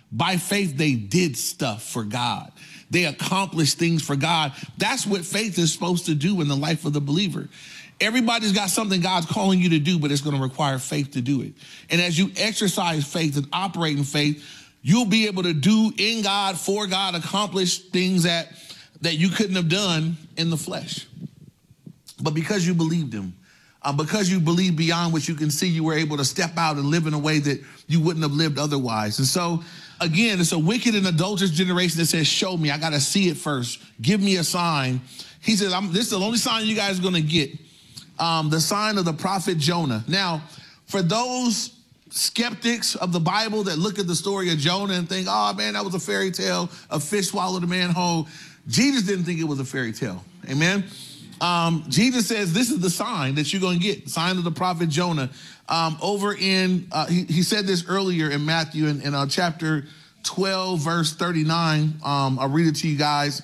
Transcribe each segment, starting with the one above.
By faith, they did stuff for God. They accomplished things for God. That's what faith is supposed to do in the life of the believer. Everybody's got something God's calling you to do, but it's going to require faith to do it. And as you exercise faith and operate in faith, you'll be able to do in God, for God, accomplish things that you couldn't have done in the flesh. But because you believed him, because you believe beyond what you can see, you were able to step out and live in a way that you wouldn't have lived otherwise. And so, again, it's a wicked and adulterous generation that says, show me. I got to see it first. Give me a sign. He says, this is the only sign you guys are going to get, the sign of the prophet Jonah. Now, for those skeptics of the Bible that look at the story of Jonah and think, oh, man, that was a fairy tale. A fish swallowed a man whole. Jesus didn't think it was a fairy tale. Amen. Jesus says, this is the sign that you're going to get, sign of the prophet Jonah. Over in, he said this earlier in Matthew in chapter 12, verse 39. I'll read it to you guys.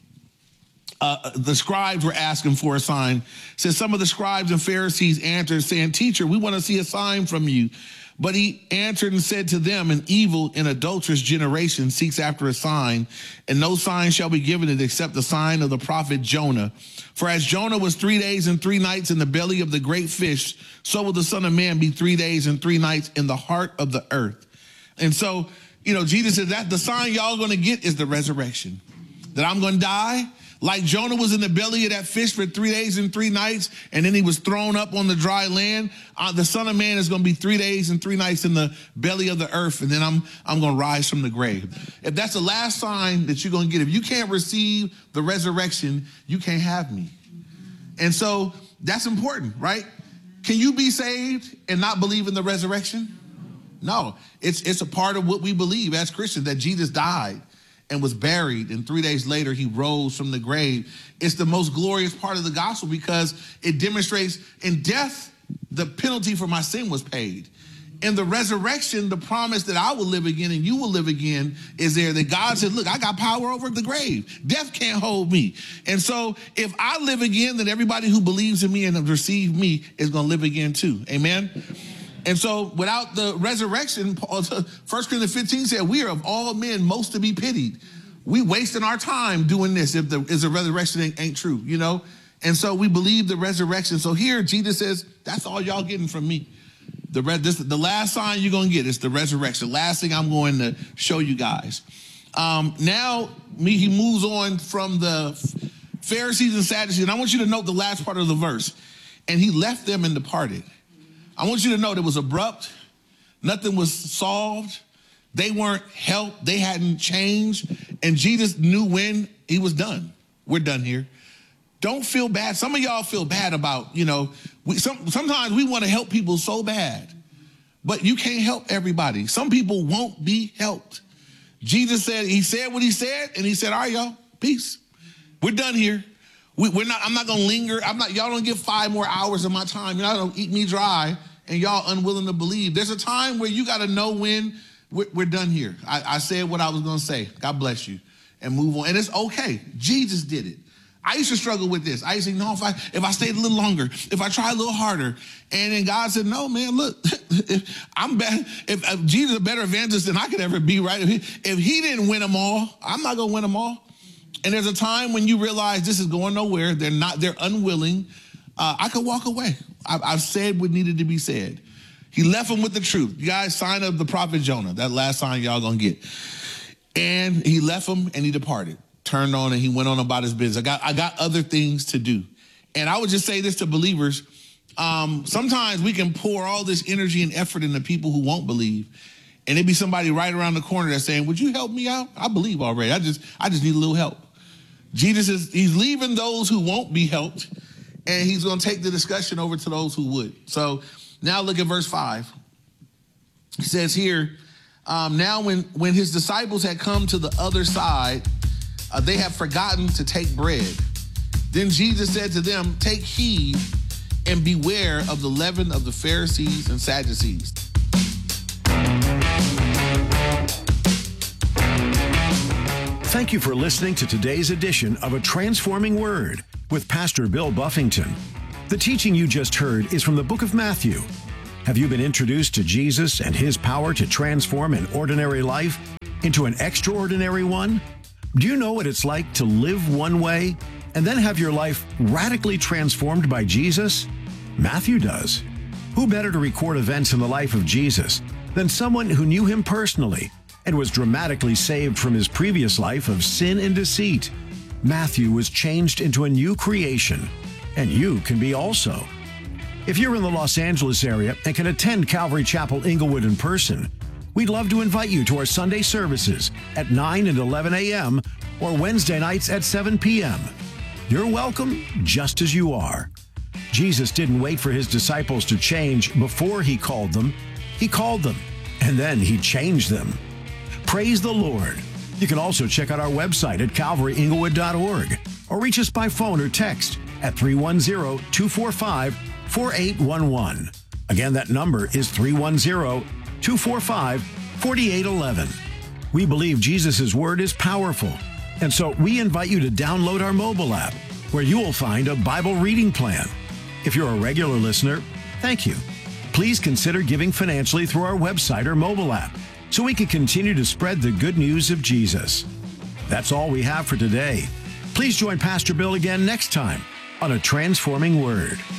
The scribes were asking for a sign. It says, some of the scribes and Pharisees answered, saying, teacher, we want to see a sign from you. But he answered and said to them, an evil and adulterous generation seeks after a sign, and no sign shall be given it except the sign of the prophet Jonah. For as Jonah was 3 days and 3 nights in the belly of the great fish, so will the Son of Man be 3 days and 3 nights in the heart of the earth. And so, Jesus said that the sign y'all going to get is the resurrection, that I'm going to die. Like Jonah was in the belly of that fish for 3 days and 3 nights, and then he was thrown up on the dry land. The Son of Man is going to be 3 days and 3 nights in the belly of the earth, and then I'm going to rise from the grave. If that's the last sign that you're going to get, if you can't receive the resurrection, you can't have me. And so that's important, right? Can you be saved and not believe in the resurrection? No, it's a part of what we believe as Christians, that Jesus died and was buried, and 3 days later he rose from the grave. It's the most glorious part of the gospel because it demonstrates in death, the penalty for my sin was paid. In the resurrection, the promise that I will live again and you will live again is there, that God said, look, I got power over the grave. Death can't hold me. And so if I live again, then everybody who believes in me and has received me is going to live again too. Amen. And so without the resurrection, 1 Corinthians 15 said, we are of all men most to be pitied. We wasting our time doing this if the resurrection ain't true, And so we believe the resurrection. So here Jesus says, that's all y'all getting from me. The last sign you're going to get is the resurrection. Last thing I'm going to show you guys. He moves on from the Pharisees and Sadducees. And I want you to note the last part of the verse. And he left them and departed. I want you to know it was abrupt. Nothing was solved. They weren't helped. They hadn't changed. And Jesus knew when he was done. We're done here. Don't feel bad. Some of y'all feel bad about, sometimes we want to help people so bad, but you can't help everybody. Some people won't be helped. Jesus said, he said what he said, and he said, all right, y'all, peace. We're done here. I'm not going to linger. Y'all don't get 5 more hours of my time. You're not going to eat me dry and y'all unwilling to believe. There's a time where you got to know when we're done here. I said what I was going to say. God bless you, and move on. And it's okay. Jesus did it. I used to struggle with this. I used to think, no, if I stayed a little longer, if I try a little harder. And then God said, no, man, look, I'm better. If Jesus is a better evangelist than I could ever be, right? If he didn't win them all, I'm not going to win them all. And there's a time when you realize this is going nowhere. They're unwilling. I could walk away. I've said what needed to be said. He left them with the truth. You guys, sign of the prophet Jonah, that last sign y'all going to get. And he left them and he departed. Turned on and he went on about his business. I got other things to do. And I would just say this to believers. Sometimes we can pour all this energy and effort into people who won't believe. And there'd be somebody right around the corner that's saying, would you help me out? I believe already. I just need a little help. Jesus he's leaving those who won't be helped, and he's going to take the discussion over to those who would. So now look at verse 5. He says here, now when his disciples had come to the other side, they have forgotten to take bread. Then Jesus said to them, take heed and beware of the leaven of the Pharisees and Sadducees. Thank you for listening to today's edition of A Transforming Word with Pastor Bill Buffington. The teaching you just heard is from the book of Matthew. Have you been introduced to Jesus and his power to transform an ordinary life? into an extraordinary one? Do you know what it's like to live one way and then have your life radically transformed by Jesus? Matthew does. Who better to record events in the life of Jesus than someone who knew him personally and was dramatically saved from his previous life of sin and deceit? Matthew was changed into a new creation, and you can be also. If you're in the Los Angeles area and can attend Calvary Chapel Inglewood in person, we'd love to invite you to our Sunday services at 9 and 11 a.m. or Wednesday nights at 7 p.m. You're welcome just as you are. Jesus didn't wait for his disciples to change before he called them. He called them, and then he changed them. Praise the Lord. You can also check out our website at calvaryinglewood.org or reach us by phone or text at 310-245-4811. Again, that number is 310-245-4811. We believe Jesus' word is powerful, and so we invite you to download our mobile app, where you will find a Bible reading plan. If you're a regular listener, thank you. Please consider giving financially through our website or mobile app, so we can continue to spread the good news of Jesus. That's all we have for today. Please join Pastor Bill again next time on A Transforming Word.